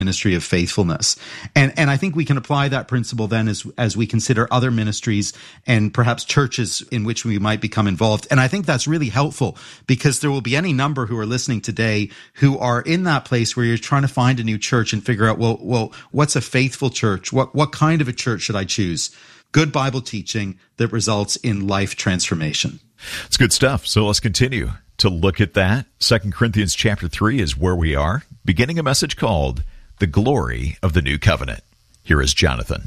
ministry of faithfulness. And I think we can apply that principle then as we consider other ministries and perhaps churches in which we might become involved. And I think that's really helpful because there will be any number who are listening today who are in that place where you're trying to find a new church and figure out, well, what's a faithful church? What kind of a church should I choose? Good Bible teaching that results in life transformation. It's good stuff. So let's continue to look at that. 2 Corinthians chapter 3 is where we are, beginning a message called The Glory of the New Covenant. Here is Jonathan.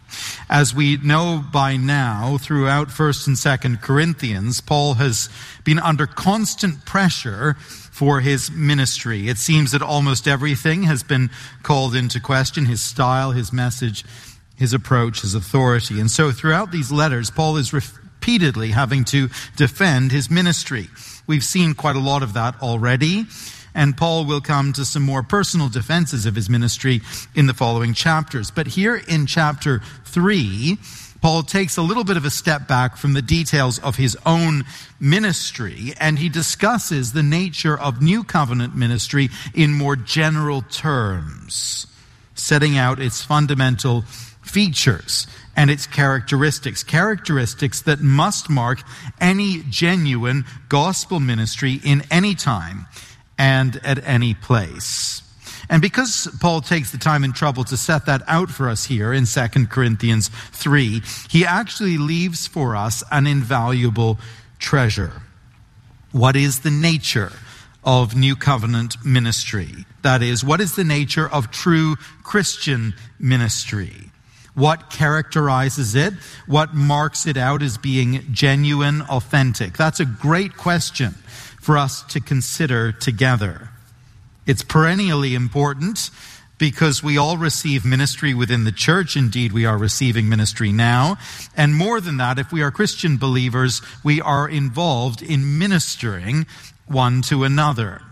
As we know by now, throughout 1st and 2nd Corinthians, Paul has been under constant pressure for his ministry. It seems that almost everything has been called into question: his style, his message, his approach, his authority. And so throughout these letters, Paul is repeatedly having to defend his ministry. We've seen quite a lot of that already, and Paul will come to some more personal defenses of his ministry in the following chapters. But here in chapter 3, Paul takes a little bit of a step back from the details of his own ministry, and he discusses the nature of New Covenant ministry in more general terms, setting out its fundamental features and its characteristics that must mark any genuine gospel ministry in any time and at any place. And because Paul takes the time and trouble to set that out for us here in 2 Corinthians 3, he actually leaves for us an invaluable treasure. What is the nature of New Covenant ministry? That is, what is the nature of true Christian ministry? What characterizes it? What marks it out as being genuine, authentic? That's a great question for us to consider together. It's perennially important because we all receive ministry within the church. Indeed, we are receiving ministry now. And more than that, if we are Christian believers, we are involved in ministering one to another.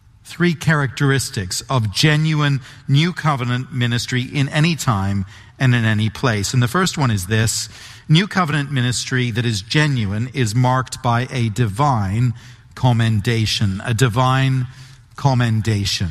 3 characteristics of genuine New Covenant ministry in any time and in any place. And the first one is this: New Covenant ministry that is genuine is marked by a divine commendation. A divine commendation.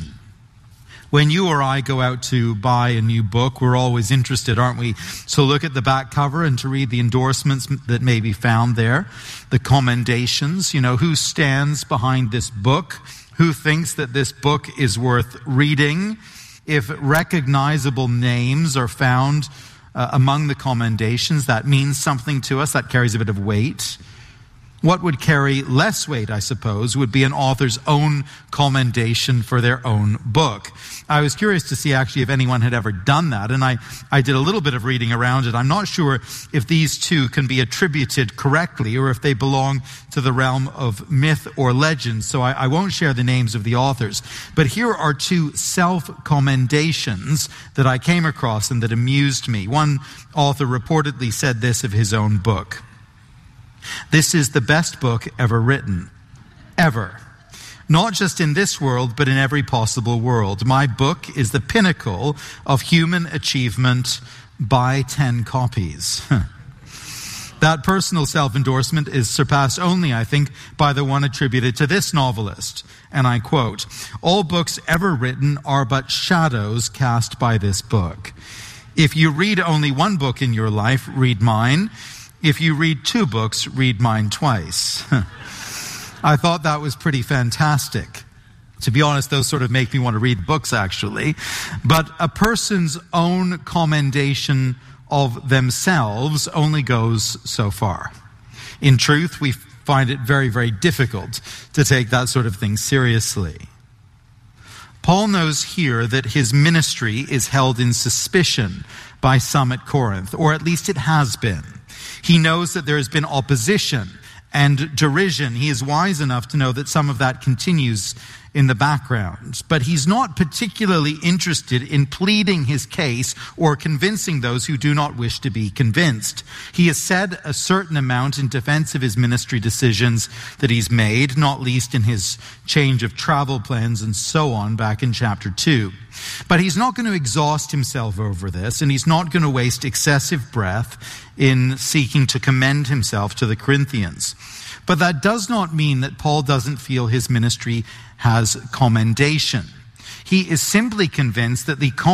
When you or I go out to buy a new book, we're always interested, aren't we? So look at the back cover and to read the endorsements that may be found there, the commendations, who stands behind this book, who thinks that this book is worth reading. If recognizable names are found among the commendations, that means something to us, that carries a bit of weight. What would carry less weight, I suppose, would be an author's own commendation for their own book. I was curious to see actually if anyone had ever done that, and I did a little bit of reading around it. I'm not sure if these two can be attributed correctly or if they belong to the realm of myth or legend, so I won't share the names of the authors. But here are 2 self-commendations that I came across and that amused me. One author reportedly said this of his own book: "This is the best book ever written. Ever. Not just in this world, but in every possible world. My book is the pinnacle of human achievement. Buy 10 copies." That personal self-endorsement is surpassed only, I think, by the one attributed to this novelist. And I quote, "All books ever written are but shadows cast by this book. If you read only one book in your life, read mine. If you read 2 books, read mine twice." I thought that was pretty fantastic. To be honest, those sort of make me want to read books, actually. But a person's own commendation of themselves only goes so far. In truth, we find it very, very difficult to take that sort of thing seriously. Paul knows here that his ministry is held in suspicion by some at Corinth, or at least it has been. He knows that there has been opposition and derision. He is wise enough to know that some of that continues in the background. But he's not particularly interested in pleading his case or convincing those who do not wish to be convinced. He has said a certain amount in defense of his ministry decisions that he's made, not least in his change of travel plans and so on back in chapter 2. But he's not going to exhaust himself over this, and he's not going to waste excessive breath in seeking to commend himself to the Corinthians. But that does not mean that Paul doesn't feel his ministry has commendation. He is simply convinced that the